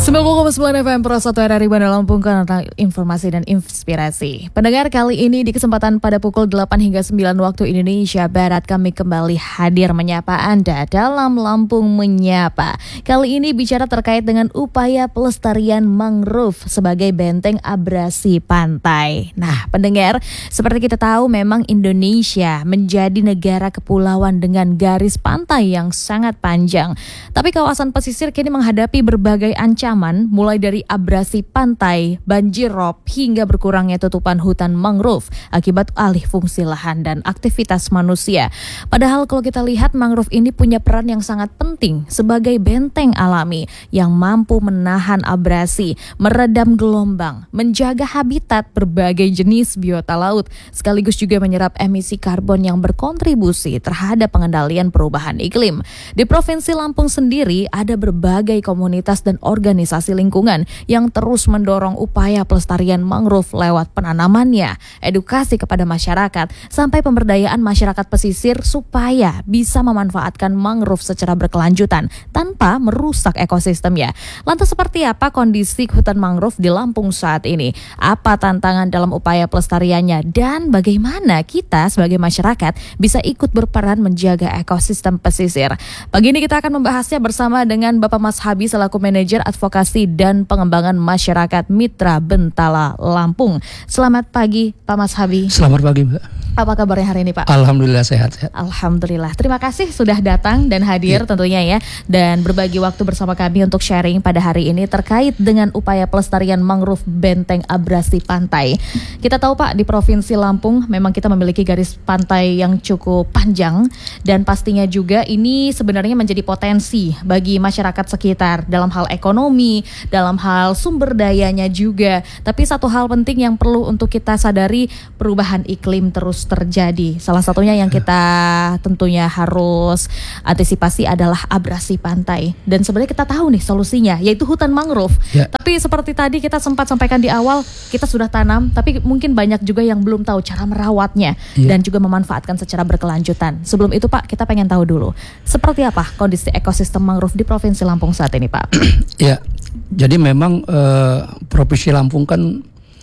90,9 FM Pro 1 RRI Bandar Lampung tentang informasi dan inspirasi. Pendengar, kali ini di kesempatan pada pukul 8 hingga 9 waktu Indonesia Barat kami kembali hadir menyapa Anda dalam Lampung Menyapa. Kali ini bicara terkait dengan upaya pelestarian mangrove sebagai benteng abrasi pantai. Nah, pendengar, seperti kita tahu memang Indonesia menjadi negara kepulauan dengan garis pantai yang sangat panjang. Tapi kawasan pesisir kini menghadapi berbagai ancaman mulai dari abrasi pantai, banjir rob, hingga berkurangnya tutupan hutan mangrove akibat alih fungsi lahan dan aktivitas manusia. Padahal kalau kita lihat mangrove ini punya peran yang sangat penting sebagai benteng alami yang mampu menahan abrasi, meredam gelombang, menjaga habitat berbagai jenis biota laut, sekaligus juga menyerap emisi karbon yang berkontribusi terhadap pengendalian perubahan iklim. Di Provinsi Lampung sendiri ada berbagai komunitas dan organisasi lingkungan yang terus mendorong upaya pelestarian mangrove lewat penanamannya, edukasi kepada masyarakat, sampai pemberdayaan masyarakat pesisir supaya bisa memanfaatkan mangrove secara berkelanjutan tanpa merusak ekosistemnya. Lantas seperti apa kondisi hutan mangrove di Lampung saat ini? Apa tantangan dalam upaya pelestariannya? Dan bagaimana kita sebagai masyarakat bisa ikut berperan menjaga ekosistem pesisir? Pagi ini kita akan membahasnya bersama dengan Bapak Mas Habi selaku Manajer Advokasi dan Pengembangan Masyarakat Mitra Bentala Lampung. Selamat pagi Pak Mas Habi. Selamat pagi Mbak. Apa kabarnya hari ini Pak? Alhamdulillah sehat. Alhamdulillah. Terima kasih sudah datang dan hadir tentunya ya. Dan berbagi waktu bersama kami untuk sharing pada hari ini terkait dengan upaya pelestarian mangrove benteng abrasi pantai. Kita tahu Pak, di Provinsi Lampung memang kita memiliki garis pantai yang cukup panjang. Dan pastinya juga ini sebenarnya menjadi potensi bagi masyarakat sekitar dalam hal ekonomi, dalam hal sumber dayanya juga. Tapi satu hal penting yang perlu untuk kita sadari, perubahan iklim terus terjadi. Salah satunya yang kita tentunya harus antisipasi adalah abrasi pantai. Dan sebenarnya kita tahu nih solusinya, yaitu hutan mangrove. Tapi seperti tadi kita sempat sampaikan di awal, kita sudah tanam, tapi mungkin banyak juga yang belum tahu cara merawatnya dan juga memanfaatkan secara berkelanjutan. Sebelum itu Pak, kita pengen tahu dulu, seperti apa kondisi ekosistem mangrove di Provinsi Lampung saat ini Pak? Ya, jadi memang Provinsi Lampung kan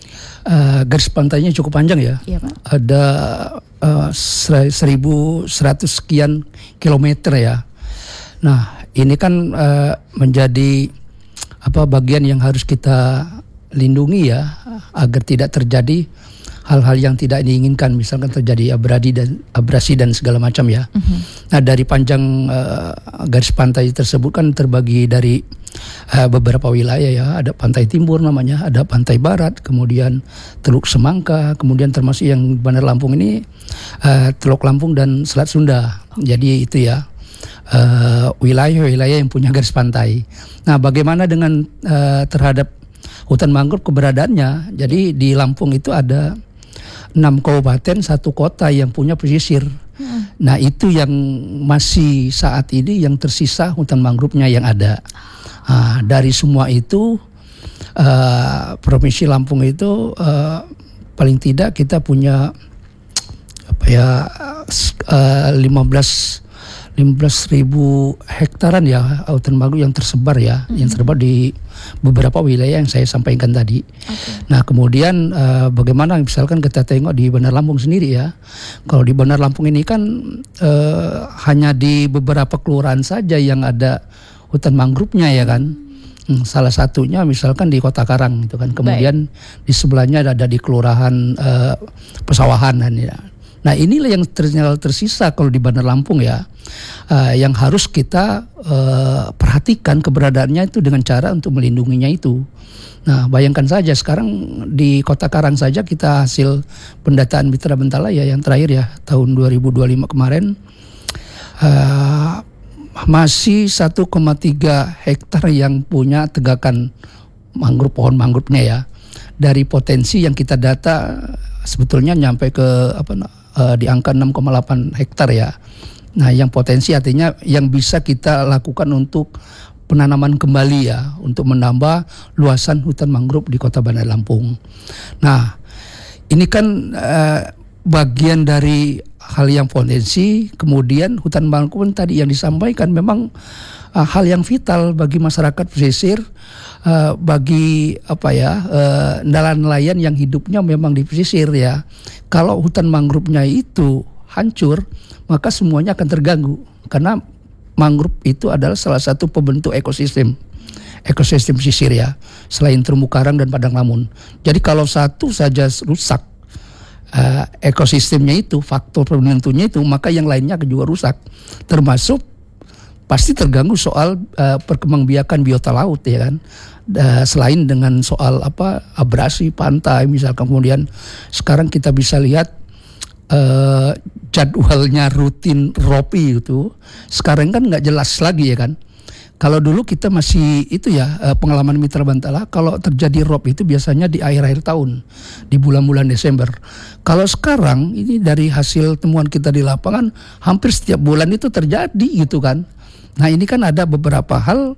garis pantainya cukup panjang ya. Iya, Pak. Ada 1.100 sekian kilometer ya. Nah, ini kan menjadi bagian yang harus kita lindungi ya, agar tidak terjadi hal-hal yang tidak diinginkan, misalkan terjadi abrasi dan segala macam ya. Nah, dari panjang garis pantai tersebut kan terbagi dari beberapa wilayah ya. Ada pantai timur namanya, ada pantai barat, kemudian Teluk Semangka, kemudian termasuk yang Bandar Lampung ini Teluk Lampung dan Selat Sunda. Jadi itu ya wilayah-wilayah yang punya garis pantai. Nah, bagaimana dengan terhadap hutan mangrove keberadaannya? Jadi di Lampung itu ada 6 kabupaten, 1 kota yang punya pesisir. Nah, itu yang masih saat ini yang tersisa hutan mangrove-nya yang ada. Dari semua itu Provinsi Lampung itu paling tidak kita punya 15.000 hektaran ya hutan mangrove yang tersebar ya, yang tersebar di beberapa wilayah yang saya sampaikan tadi. Nah, kemudian bagaimana misalkan kita tengok di Bandar Lampung sendiri ya. Kalau di Bandar Lampung ini kan hanya di beberapa kelurahan saja yang ada hutan mangrove-nya ya kan. Salah satunya misalkan di Kota Karang itu kan. Kemudian di sebelahnya ada di kelurahan Pesawahan kan ya. Nah, inilah yang tersisa kalau di Bandar Lampung ya, yang harus kita perhatikan keberadaannya itu dengan cara untuk melindunginya itu. Nah, bayangkan saja sekarang di Kota Karang saja kita hasil pendataan Mitra Bentala ya yang terakhir ya tahun 2025 kemarin masih 1,3 hektar yang punya tegakan mangrove, pohon mangrove-nya ya. Dari potensi yang kita data sebetulnya nyampe ke di angka 6,8 hektar ya. Nah, yang potensi artinya yang bisa kita lakukan untuk penanaman kembali ya, untuk menambah luasan hutan mangrove di Kota Bandar Lampung. Nah, ini kan bagian dari hal yang potensi. Kemudian hutan mangrove tadi yang disampaikan memang hal yang vital bagi masyarakat pesisir, bagi nelayan-nelayan yang hidupnya memang di pesisir ya. Kalau hutan mangrove-nya itu hancur, maka semuanya akan terganggu karena mangrove itu adalah salah satu pembentuk ekosistem pesisir ya, selain terumbu karang dan padang lamun. Jadi kalau satu saja rusak ekosistemnya itu, faktor penentunya itu, maka yang lainnya juga rusak, termasuk pasti terganggu soal perkembangbiakan biota laut ya kan. Selain dengan soal abrasi pantai misalkan, kemudian sekarang kita bisa lihat jadwalnya rutin ROPI itu sekarang kan nggak jelas lagi ya kan. Kalau dulu kita masih itu ya, pengalaman Mitra Bantala, kalau terjadi ROP itu biasanya di akhir-akhir tahun, di bulan-bulan Desember. Kalau sekarang ini dari hasil temuan kita di lapangan, hampir setiap bulan itu terjadi gitu kan. Nah ini kan ada beberapa hal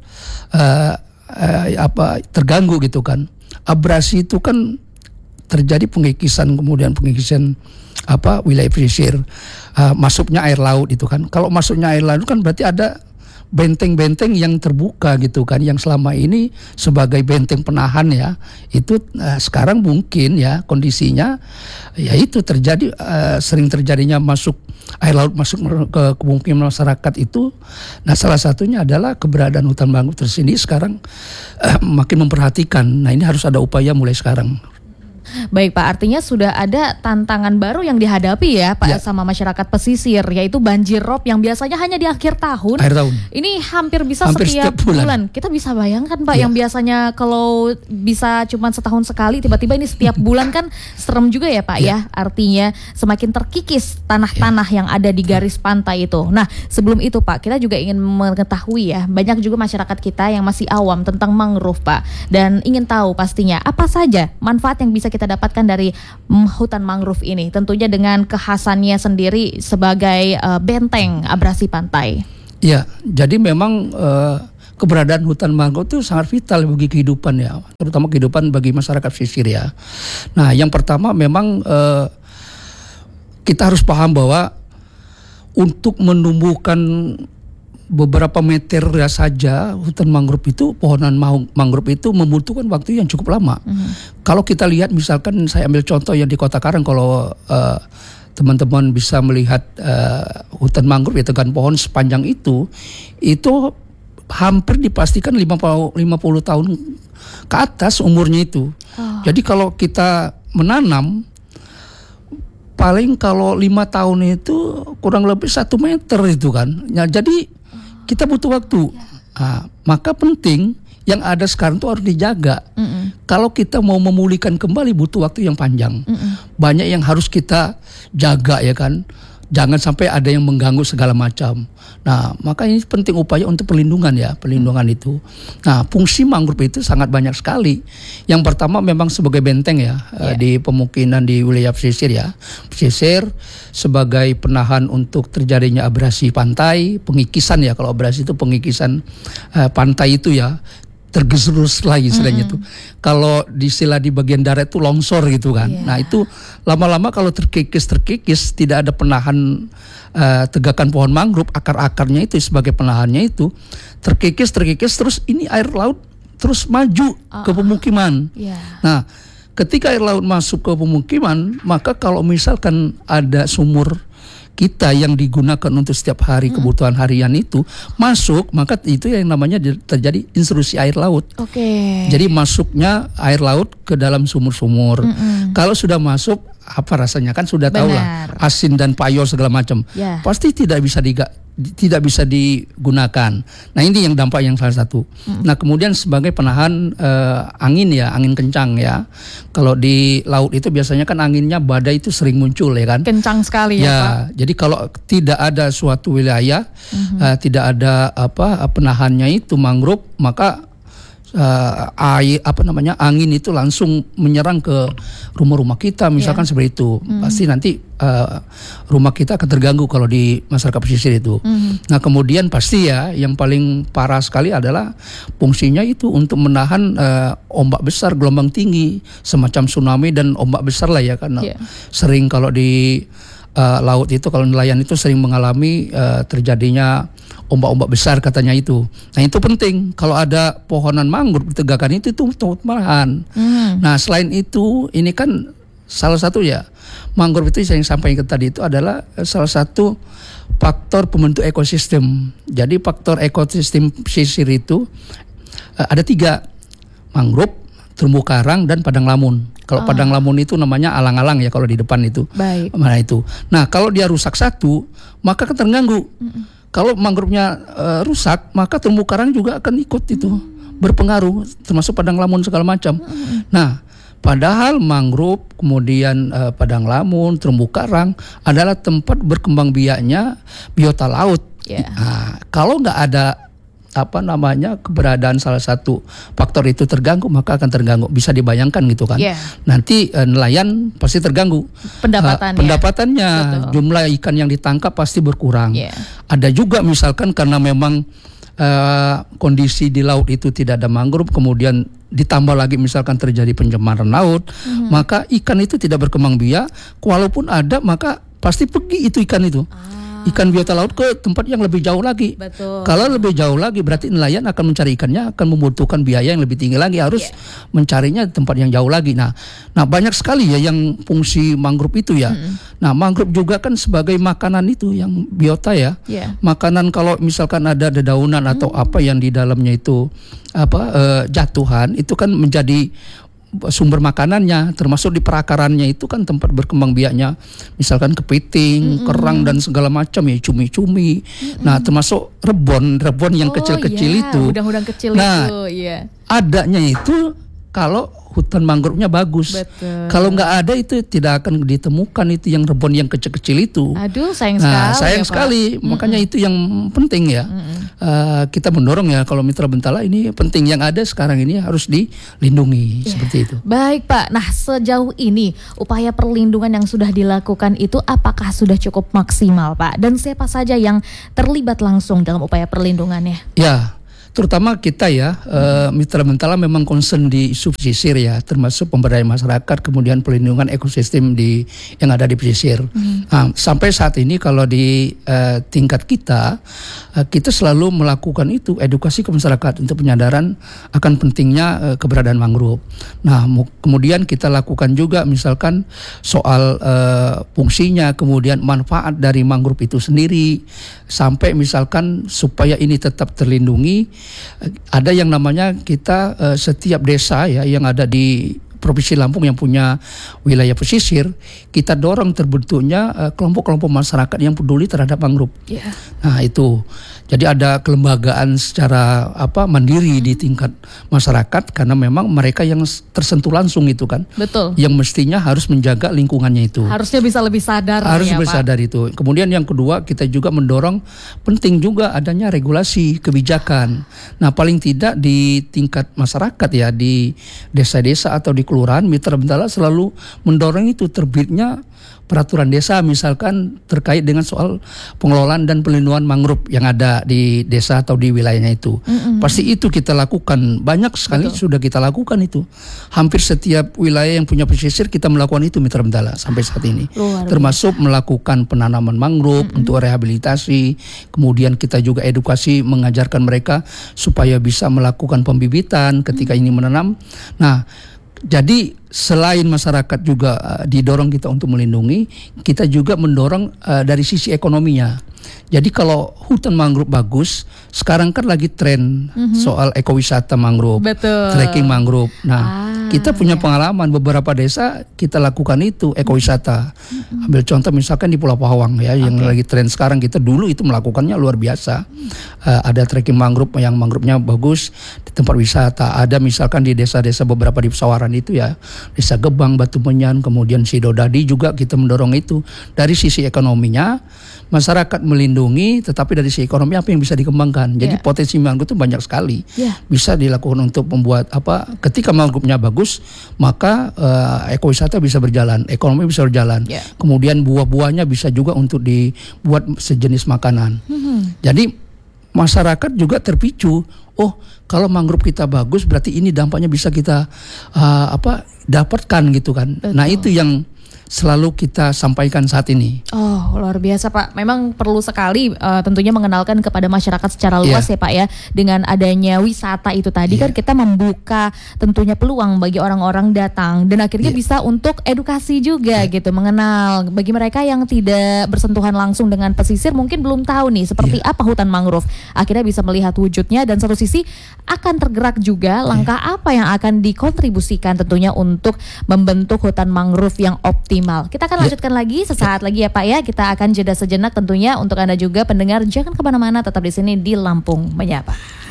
terganggu gitu kan. Abrasi itu kan terjadi pengikisan, kemudian pengikisan wilayah pesisir, masuknya air laut itu kan. Kalau masuknya air laut kan berarti ada benteng-benteng yang terbuka gitu kan, yang selama ini sebagai benteng penahan ya, itu sekarang mungkin ya kondisinya ya itu terjadi, sering terjadinya air laut masuk ke pemukiman masyarakat itu. Nah salah satunya adalah keberadaan hutan mangrove tersendiri sekarang makin memperhatikan. Nah ini harus ada upaya mulai sekarang. Baik Pak, artinya sudah ada tantangan baru yang dihadapi ya Pak sama masyarakat pesisir, yaitu banjir rob yang biasanya hanya di akhir tahun. Ini hampir setiap bulan. Kita bisa bayangkan Pak, yang biasanya kalau bisa cuma setahun sekali, tiba-tiba ini setiap bulan kan serem juga ya Pak ya. Artinya semakin terkikis tanah-tanah yang ada di garis pantai itu. Nah sebelum itu Pak, kita juga ingin mengetahui ya, banyak juga masyarakat kita yang masih awam tentang mangrove Pak, dan ingin tahu pastinya apa saja manfaat yang bisa kita dapatkan dari hutan mangrove ini, tentunya dengan kekhasannya sendiri sebagai benteng abrasi pantai. Ya, jadi memang keberadaan hutan mangrove itu sangat vital bagi kehidupan ya, terutama kehidupan bagi masyarakat pesisir ya. Nah, yang pertama memang kita harus paham bahwa untuk menumbuhkan beberapa meter saja hutan mangrove itu, pohonan mangrove itu membutuhkan waktu yang cukup lama. Kalau kita lihat misalkan saya ambil contoh yang di Kota Karang, kalau teman-teman bisa melihat hutan mangrove ya, tegan pohon sepanjang itu hampir dipastikan 50 tahun ke atas umurnya itu. Jadi kalau kita menanam paling kalau 5 tahun itu kurang lebih 1 meter itu kan. Ya, jadi kita butuh waktu. Maka penting yang ada sekarang itu harus dijaga. Kalau kita mau memulihkan kembali butuh waktu yang panjang. Banyak yang harus kita jaga ya kan. Jangan sampai ada yang mengganggu segala macam. Nah, maka ini penting upaya untuk perlindungan itu. Nah, fungsi mangrove itu sangat banyak sekali. Yang pertama memang sebagai benteng ya, di pemukiman di wilayah pesisir ya. Pesisir sebagai penahan untuk terjadinya abrasi pantai, pengikisan ya, kalau abrasi itu pengikisan pantai itu ya. Tergerus lagi istilahnya tuh. Kalau istilah di bagian darat itu longsor gitu kan. Nah itu lama-lama kalau terkikis tidak ada penahan tegakan pohon mangrove, akar-akarnya itu sebagai penahannya itu terkikis terus ini air laut terus maju ke pemukiman. Nah ketika air laut masuk ke pemukiman, maka kalau misalkan ada sumur kita yang digunakan untuk setiap hari kebutuhan harian itu masuk, maka itu yang namanya terjadi intrusi air laut. Jadi masuknya air laut ke dalam sumur-sumur. Kalau sudah masuk, apa rasanya kan sudah tahu lah, asin dan payau segala macam. Pasti tidak bisa digunakan. Nah ini yang dampak yang salah satu. Nah kemudian sebagai penahan angin ya, angin kencang ya. Kalau di laut itu biasanya kan anginnya badai itu sering muncul ya kan. Kencang sekali ya Pak. Jadi kalau tidak ada suatu wilayah, tidak ada penahannya itu mangrove, maka angin itu langsung menyerang ke rumah-rumah kita misalkan seperti itu. Pasti nanti rumah kita akan terganggu kalau di masyarakat pesisir itu. Nah kemudian pasti ya yang paling parah sekali adalah fungsinya itu untuk menahan ombak besar, gelombang tinggi semacam tsunami dan ombak besar lah ya, karena sering kalau di laut itu kalau nelayan itu sering mengalami terjadinya ombak-ombak besar katanya itu. Nah itu penting kalau ada pohonan mangrove ditegakkan itu malahan. Nah selain itu ini kan salah satu ya mangrove itu yang saya sampaikan tadi itu adalah salah satu faktor pembentuk ekosistem. Jadi faktor ekosistem pesisir itu ada 3, mangrove, terumbu karang dan padang lamun. Kalau padang lamun itu namanya alang-alang ya kalau di depan itu. Baik. Nah itu. Nah kalau dia rusak satu maka kan terganggu. Kalau mangrove-nya rusak, maka terumbu karang juga akan ikut itu berpengaruh, termasuk padang lamun segala macam. Nah, padahal mangrove, kemudian padang lamun, terumbu karang adalah tempat berkembang biaknya biota laut. Nah, kalau nggak ada keberadaan salah satu faktor itu terganggu, maka akan terganggu. Bisa dibayangkan gitu kan. Nanti nelayan pasti terganggu pendapatannya. Jumlah ikan yang ditangkap pasti berkurang. Ada juga misalkan karena memang kondisi di laut itu tidak ada mangrove, kemudian ditambah lagi misalkan terjadi pencemaran laut, maka ikan itu tidak berkembang biak. Walaupun ada maka pasti pergi itu ikan itu. Ikan biota laut ke tempat yang lebih jauh lagi. Betul. Kalau lebih jauh lagi berarti nelayan akan mencari ikannya akan membutuhkan biaya yang lebih tinggi lagi, harus mencarinya di tempat yang jauh lagi. Nah banyak sekali ya yang fungsi mangrove itu ya. Nah mangrove juga kan sebagai makanan itu yang biota ya. Makanan kalau misalkan ada dedaunan atau apa yang di dalamnya itu jatuhan itu kan menjadi sumber makanannya, termasuk di perakarannya itu kan tempat berkembang biaknya, misalkan kepiting, kerang dan segala macam ya, cumi-cumi. Nah termasuk rebon yang kecil-kecil itu. Udang-udang kecil itu. Adanya itu kalau hutan mangrove-nya bagus. Betul. Kalau nggak ada itu tidak akan ditemukan itu yang rebon yang kecil-kecil itu. Aduh sayang sekali. Sayang sekali. Makanya itu yang penting ya. Kita mendorong ya kalau Mitra Bentala ini penting, yang ada sekarang ini harus dilindungi seperti itu. Baik Pak. Nah sejauh ini upaya perlindungan yang sudah dilakukan itu apakah sudah cukup maksimal Pak? Dan siapa saja yang terlibat langsung dalam upaya perlindungannya? Ya. Terutama kita ya, Mitra Bentala memang concern di isu pesisir ya, termasuk pemberdayaan masyarakat, kemudian pelindungan ekosistem yang ada di pesisir. Nah, sampai saat ini kalau di tingkat kita selalu melakukan itu edukasi ke masyarakat untuk penyadaran akan pentingnya keberadaan mangrove. Nah, kemudian kita lakukan juga misalkan soal fungsinya, kemudian manfaat dari mangrove itu sendiri, sampai misalkan supaya ini tetap terlindungi. Ada yang namanya kita setiap desa ya yang ada di Provinsi Lampung yang punya wilayah pesisir, kita dorong terbentuknya kelompok-kelompok masyarakat yang peduli terhadap mangrove. Nah itu, jadi ada kelembagaan secara mandiri di tingkat masyarakat, karena memang mereka yang tersentuh langsung itu kan. Betul. Yang mestinya harus menjaga lingkungannya itu. Harusnya bisa lebih sadar. Harus ya, bersadar Pak. itu. Kemudian yang kedua kita juga mendorong penting juga adanya regulasi kebijakan. Nah paling tidak di tingkat masyarakat ya, di desa-desa atau di kelurahan, Mitra Bentala selalu mendorong itu terbitnya peraturan desa misalkan terkait dengan soal pengelolaan dan pelindungan mangrove yang ada di desa atau di wilayahnya itu. Pasti itu kita lakukan, banyak sekali sudah kita lakukan itu. Hampir setiap wilayah yang punya pesisir kita melakukan itu Mitra Bentala sampai saat ini. Termasuk melakukan penanaman mangrove untuk rehabilitasi, kemudian kita juga edukasi mengajarkan mereka supaya bisa melakukan pembibitan ketika ini menanam. Nah, jadi selain masyarakat juga didorong kita untuk melindungi, kita juga mendorong dari sisi ekonominya. Jadi kalau hutan mangrove bagus, sekarang kan lagi tren soal ekowisata mangrove, trekking mangrove. Nah, kita punya pengalaman beberapa desa kita lakukan itu ekowisata. Ambil contoh misalkan di Pulau Pawang ya, yang lagi tren sekarang, kita dulu itu melakukannya luar biasa. Ada trekking mangrove yang mangrove-nya bagus di tempat wisata. Ada misalkan di desa-desa beberapa di Pesawaran itu ya, Desa Gebang, Batu Menyan, kemudian Sidodadi juga kita mendorong itu. Dari sisi ekonominya masyarakat melindungi, tetapi dari sisi ekonomi apa yang bisa dikembangkan. Jadi potensi mangrove itu banyak sekali. Bisa dilakukan untuk membuat ketika mangrove-nya bagus, maka ekowisata bisa berjalan, ekonomi bisa berjalan. Kemudian buah-buahnya bisa juga untuk dibuat sejenis makanan. Jadi masyarakat juga terpicu. Oh, kalau mangrove kita bagus, berarti ini dampaknya bisa kita dapatkan gitu kan. Nah itu yang selalu kita sampaikan saat ini. Oh, luar biasa Pak. Memang perlu sekali tentunya mengenalkan kepada masyarakat secara luas ya Pak ya. Dengan adanya wisata itu tadi kan kita membuka tentunya peluang bagi orang-orang datang dan akhirnya bisa untuk edukasi juga gitu, mengenal. Bagi mereka yang tidak bersentuhan langsung dengan pesisir mungkin belum tahu nih seperti apa hutan mangrove. Akhirnya bisa melihat wujudnya dan satu sisi akan tergerak juga langkah apa yang akan dikontribusikan tentunya untuk membentuk hutan mangrove yang optimal. Kita akan lanjutkan lagi sesaat lagi ya Pak ya. Kita akan jeda sejenak tentunya untuk Anda juga pendengar, jangan kemana-mana, tetap di sini di Lampung Menyapa.